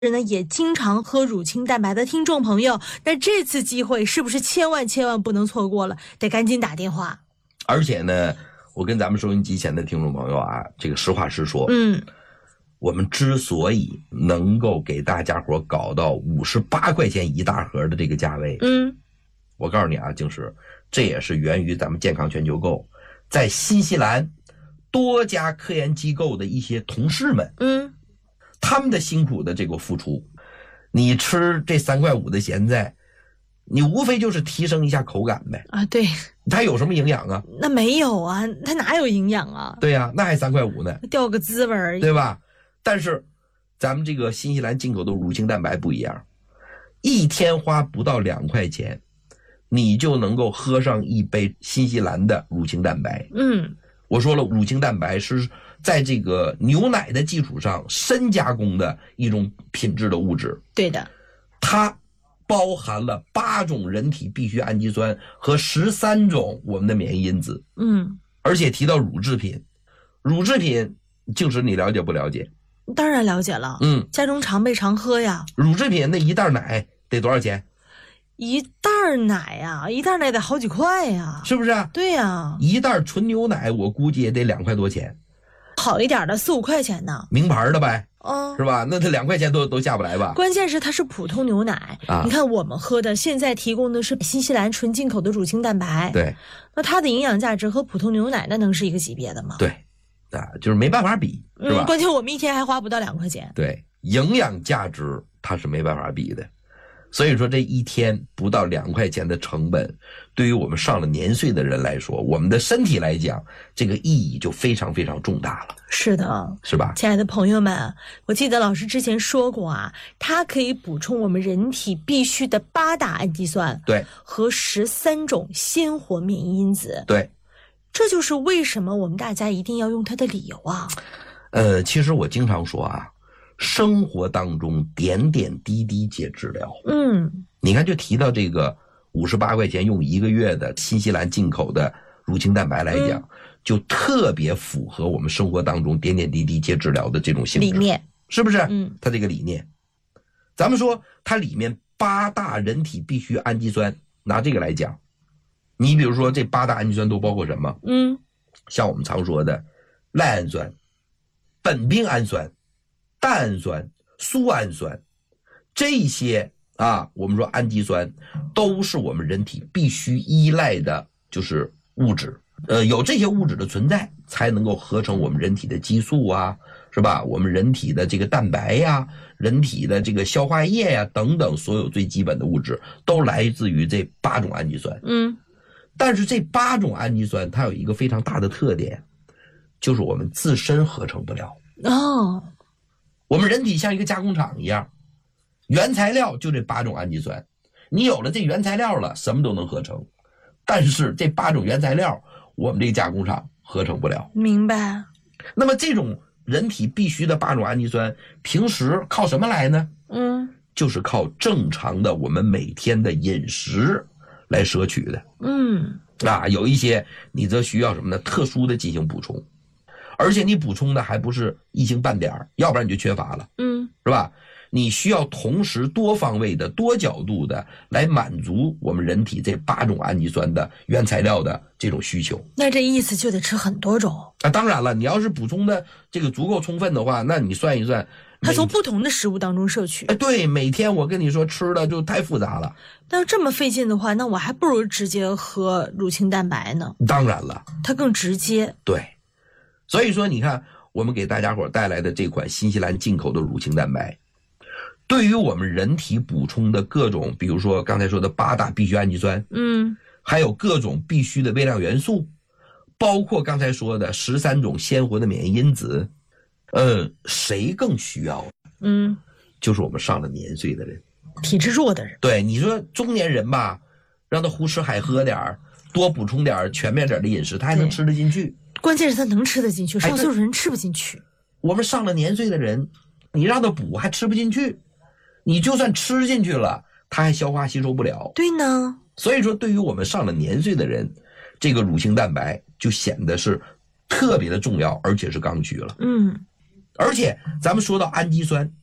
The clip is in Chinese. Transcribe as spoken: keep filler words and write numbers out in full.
呢也经常喝乳清蛋白的听众朋友，那这次机会是不是千万千万不能错过了？得赶紧打电话。 而且呢，我跟咱们收音机前的听众朋友啊，这个实话实说， 嗯， 我们之所以能够给大家伙搞到五十八块钱一大盒的这个价位， 嗯， 我告诉你啊，静石，这也是源于咱们健康全球购在新西兰多家科研机构的一些同事们， 嗯， 他们的辛苦的这个付出。你吃这三块五的咸菜，你无非就是提升一下口感呗。 啊，对， 它有什么营养啊？ 那没有啊，它哪有营养啊？ 对呀、啊，那还三块五呢， 掉个滋味而已， 对吧？但是咱们这个新西兰进口的乳清蛋白不一样，一天花不到两块钱，你就能够喝上一杯新西兰的乳清蛋白。 嗯， 我说了，乳清蛋白是在这个牛奶的基础上深加工的一种品质的物质。 对的， 它包含了八种人体必需氨基酸和十三种我们的免疫因子。 嗯， 而且提到乳制品，乳制品就是你了解不了解？ 当然了解了， 嗯， 家中常备常喝呀。 乳制品那一袋奶得多少钱？ 一袋奶呀、啊，一袋奶得好几块呀， 是不是啊？ 对呀、啊， 一袋纯牛奶我估计也得两块多钱， 好一点的四五块钱呢， 名牌的呗， 哦， 是吧？那它两块钱都都下不来吧？ 关键是它是普通牛奶，啊、你看我们喝的现在提供的是新西兰纯进口的乳清蛋白， 对， 那它的营养价值和普通牛奶那能是一个级别的吗？ 对，啊，就是没办法比，是吧？ 嗯，关键我们一天还花不到两块钱， 对，营养价值它是没办法比的。所以说这一天不到两块钱的成本，对于我们上了年岁的人来说，我们的身体来讲，这个意义就非常非常重大了。 是的， 是吧？ 亲爱的朋友们，我记得老师之前说过啊，它可以补充我们人体必需的八大氨基酸， 对， 和十三种鲜活免疫因子， 对， 这就是为什么我们大家一定要用它的理由啊。 呃，其实我经常说啊，生活当中点点滴滴皆治疗。 嗯， 你看，就提到这个五十八块钱用一个月的新西兰进口的乳清蛋白来讲，嗯、就特别符合我们生活当中点点滴滴皆治疗的这种性质理念， 是不是？ 嗯， 它这个理念，咱们说它里面八大人体必需氨基酸，拿这个来讲，你比如说这八大氨基酸都包括什么？ 嗯， 像我们常说的赖氨酸、苯并氨酸、蛋氨酸、苏氨酸，这些啊，我们说氨基酸都是我们人体必须依赖的，就是物质。呃，有这些物质的存在，才能够合成我们人体的激素啊，是吧？我们人体的这个蛋白呀、人体的这个消化液呀等等，所有最基本的物质都来自于这八种氨基酸。 嗯， 但是这八种氨基酸它有一个非常大的特点，就是我们自身合成不了。 哦， 我们人体像一个加工厂一样，原材料就这八种氨基酸，你有了这原材料了，什么都能合成。但是这八种原材料，我们这个加工厂合成不了。 明白。 那么这种人体必须的八种氨基酸，平时靠什么来呢？ 嗯， 就是靠正常的我们每天的饮食来摄取的。 嗯， 啊，有一些你则需要什么呢？特殊的进行补充。而且你补充的还不是一星半点，要不然你就缺乏了， 嗯， 是吧？你需要同时多方位的、多角度的来满足我们人体这八种氨基酸的原材料的这种需求。 那这意思就得吃很多种啊！当然了，你要是补充的这个足够充分的话，那你算一算， 它从不同的食物当中摄取。 哎，对，每天我跟你说吃的就太复杂了。 但要这么费劲的话，那我还不如直接喝乳清蛋白呢。 当然了， 它更直接。 对。所以说你看我们给大家伙带来的这款新西兰进口的乳清蛋白，对于我们人体补充的各种，比如说刚才说的八大必需氨基酸， 嗯， 还有各种必需的微量元素，包括刚才说的十三种鲜活的免疫因子，呃，谁更需要？ 嗯， 就是我们上了年岁的人， 体质弱的人。 对，你说中年人吧，让他胡吃海喝点多补充点全面点的饮食，他还能吃得进去。关键是他能吃得进去，上岁数人吃不进去、哎。 我们上了年岁的人，你让他补还吃不进去，你就算吃进去了，他还消化吸收不了。 对呢， 所以说对于我们上了年岁的人，这个乳清蛋白就显得是特别的重要，而且是刚需了。 嗯， 而且咱们说到氨基酸，